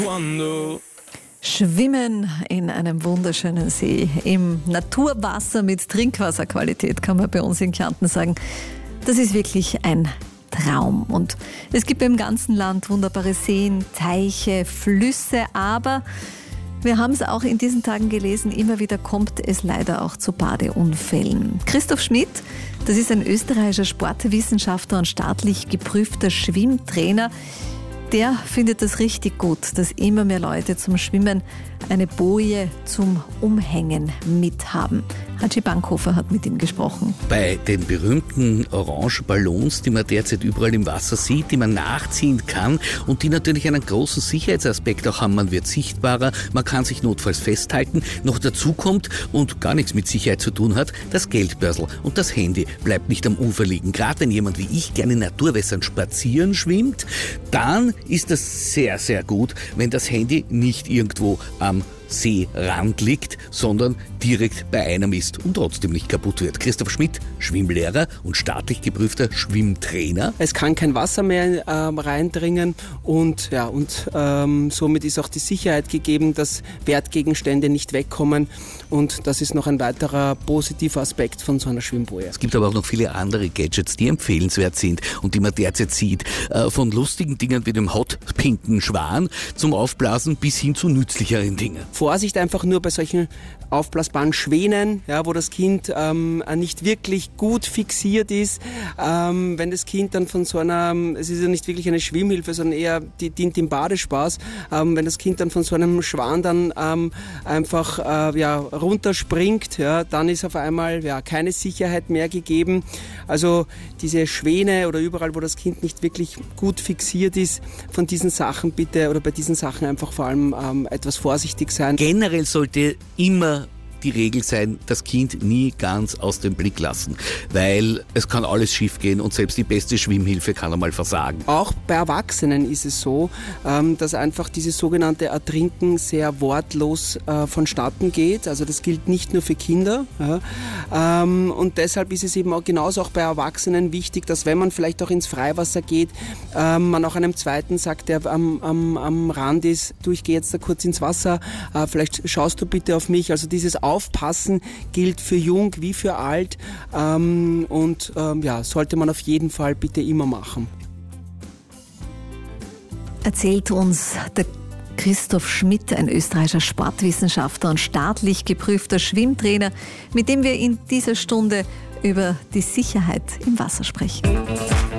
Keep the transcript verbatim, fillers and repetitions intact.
Schwimmen in einem wunderschönen See im Naturwasser mit Trinkwasserqualität, kann man bei uns in Kärnten sagen. Das ist wirklich ein Traum. Und es gibt im ganzen Land wunderbare Seen, Teiche, Flüsse, aber wir haben es auch in diesen Tagen gelesen, immer wieder kommt es leider auch zu Badeunfällen. Christoph Schmidt, das ist ein österreichischer Sportwissenschaftler und staatlich geprüfter Schwimmtrainer. Der findet es richtig gut, dass immer mehr Leute zum Schwimmen eine Boje zum Umhängen mithaben. Hatschi Bankhofer hat mit ihm gesprochen. Bei den berühmten orangen Ballons, die man derzeit überall im Wasser sieht, die man nachziehen kann und die natürlich einen großen Sicherheitsaspekt auch haben. Man wird sichtbarer, man kann sich notfalls festhalten. Noch dazu kommt und gar nichts mit Sicherheit zu tun hat, das Geldbörsel und das Handy bleibt nicht am Ufer liegen. Gerade wenn jemand wie ich gerne in Naturwässern spazieren schwimmt, dann ist das sehr, sehr gut, wenn das Handy nicht irgendwo am Seerand liegt, sondern direkt bei einem ist und trotzdem nicht kaputt wird. Christoph Schmidt, Schwimmlehrer und staatlich geprüfter Schwimmtrainer. Es kann kein Wasser mehr ähm, reindringen und, ja, und ähm, somit ist auch die Sicherheit gegeben, dass Wertgegenstände nicht wegkommen, und das ist noch ein weiterer positiver Aspekt von so einer Schwimmboje. Es gibt aber auch noch viele andere Gadgets, die empfehlenswert sind und die man derzeit sieht. Äh, von lustigen Dingen wie dem hot pinken Schwan zum Aufblasen bis hin zu nützlicheren Dingen. Vorsicht einfach nur bei solchen aufblasbaren Schwänen, ja, wo das Kind ähm, nicht wirklich gut fixiert ist. Ähm, wenn das Kind dann von so einer, es ist ja nicht wirklich eine Schwimmhilfe, sondern eher die dient dem Badespaß, ähm, wenn das Kind dann von so einem Schwan dann ähm, einfach äh, ja, runterspringt, ja, dann ist auf einmal ja, keine Sicherheit mehr gegeben. Also diese Schwäne oder überall, wo das Kind nicht wirklich gut fixiert ist, von diesen Sachen bitte oder bei diesen Sachen einfach vor allem ähm, etwas vorsichtig sein. Generell sollte immer die Regel sein, das Kind nie ganz aus dem Blick lassen, weil es kann alles schief gehen und selbst die beste Schwimmhilfe kann einmal versagen. Auch bei Erwachsenen ist es so, dass einfach dieses sogenannte Ertrinken sehr wortlos vonstatten geht. Also das gilt nicht nur für Kinder. Und deshalb ist es eben auch genauso auch bei Erwachsenen wichtig, dass wenn man vielleicht auch ins Freiwasser geht, man auch einem Zweiten sagt, der am, am, am Rand ist, du, ich gehe jetzt da kurz ins Wasser, vielleicht schaust du bitte auf mich. Also dieses Aufpassen gilt für jung wie für alt, ähm, und ähm, ja, sollte man auf jeden Fall bitte immer machen. Erzählt uns der Christoph Schmidt, ein österreichischer Sportwissenschaftler und staatlich geprüfter Schwimmtrainer, mit dem wir in dieser Stunde über die Sicherheit im Wasser sprechen.